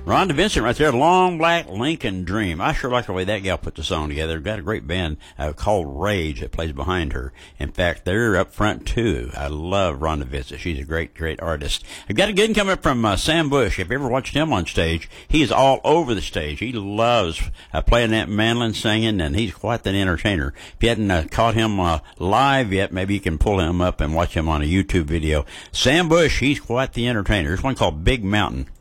Rhonda Vincent right there, Long Black Lincoln Dream. I sure like the way that gal put the song together. Got a great band called Rage that plays behind her. In fact, they're up front too. I love Rhonda Vincent. She's a great, great artist. I've got a good one coming up from Sam Bush. If you ever watched him on stage, he is all over the stage. He loves playing that mandolin, singing, and he's quite an entertainer. If you hadn't caught him live yet, maybe you can pull him up and watch him on a YouTube video. Sam Bush, he's quite the entertainer. There's one called Big Mountain.